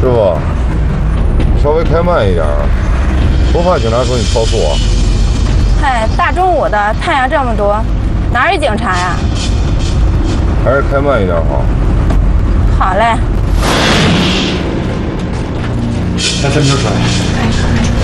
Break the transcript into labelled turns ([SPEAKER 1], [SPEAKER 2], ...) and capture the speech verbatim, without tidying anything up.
[SPEAKER 1] 傅，稍微开慢一点，不怕警察说你超速啊？
[SPEAKER 2] 嗨，大中午的，太阳这么多，哪有警察呀？
[SPEAKER 1] 还是开慢一点好。
[SPEAKER 2] 好嘞。
[SPEAKER 3] 来，分车出来。